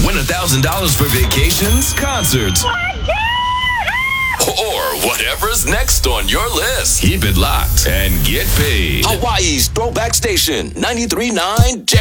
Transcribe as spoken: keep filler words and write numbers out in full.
Win one thousand dollars for vacations, concerts, or whatever's next on your list. Keep it locked and get paid. Hawaii's Throwback Station, ninety-three point nine J.